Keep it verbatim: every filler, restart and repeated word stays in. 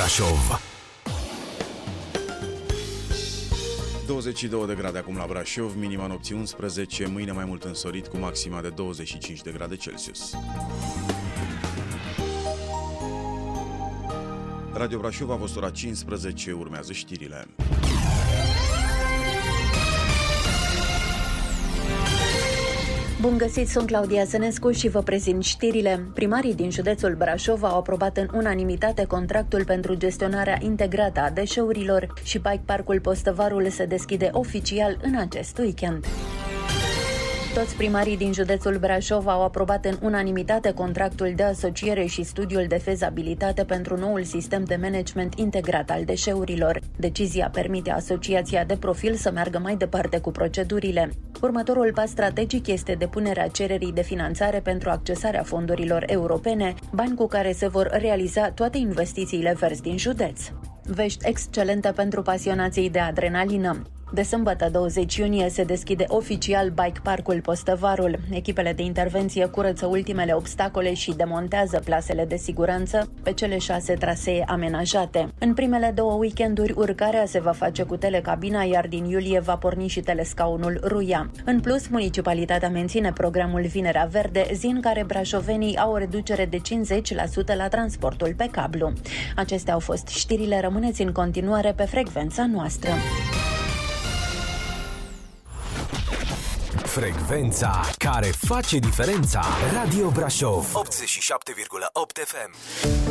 Brașov. douăzeci și două de grade acum la Brașov, minima nopții unsprezece, mâine mai mult însorit cu maxima de douăzeci și cinci de grade Celsius. Radio Brașov a fost ora cincisprezece, urmează știrile. Bun găsit, sunt Claudia Sănescu și vă prezint știrile. Primarii din județul Brașov au aprobat în unanimitate contractul pentru gestionarea integrată a deșeurilor și Bike Parcul Postăvarul se deschide oficial în acest weekend. Toți primarii din județul Brașov au aprobat în unanimitate contractul de asociere și studiul de fezabilitate pentru noul sistem de management integrat al deșeurilor. Decizia permite asociația de profil să meargă mai departe cu procedurile. Următorul pas strategic este depunerea cererii de finanțare pentru accesarea fondurilor europene, bani cu care se vor realiza toate investițiile verzi din județ. Vești excelente pentru pasionații de adrenalină. De sâmbătă douăzeci iunie se deschide oficial Bike Parcul Postăvarul. Echipele de intervenție curăță ultimele obstacole și demontează plasele de siguranță pe cele șase trasee amenajate. În primele două weekenduri urcarea se va face cu telecabina, iar din iulie va porni și telescaunul Ruia. În plus, municipalitatea menține programul Vinerea Verde, zi în care brașovenii au o reducere de cincizeci la sută la transportul pe cablu. Acestea au fost știrile, rămâneți în continuare pe frecvența noastră. Frecvența care face diferența. Radio Brașov optzeci și șapte virgulă opt F M.